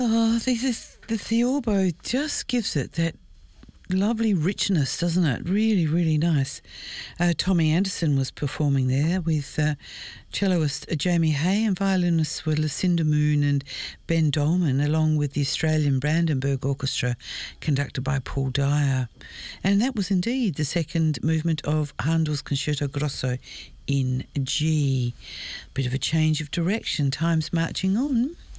Oh, the theorbo just gives it that lovely richness, doesn't it? Really, really nice. Tommy Anderson was performing there with celloist Jamie Hay, and violinists were Lucinda Moon and Ben Dolman, along with the Australian Brandenburg Orchestra, conducted by Paul Dyer. And that was indeed the second movement of Handel's Concerto Grosso in G. Bit of a change of direction. Time's marching on.